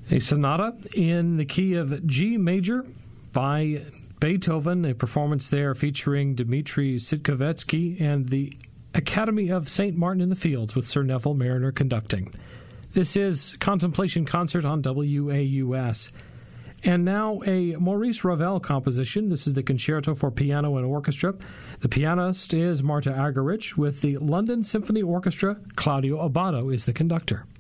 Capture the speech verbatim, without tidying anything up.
A sonata in the key of G major by Beethoven, a performance there featuring Dmitri Sitkovetsky and the Academy of Saint Martin in the Fields with Sir Neville Mariner conducting. This is Contemplation Concert on W A U S. And now a Maurice Ravel composition. This is the Concerto for Piano and Orchestra. The pianist is Marta Argerich with the London Symphony Orchestra. Claudio Abbado is the conductor.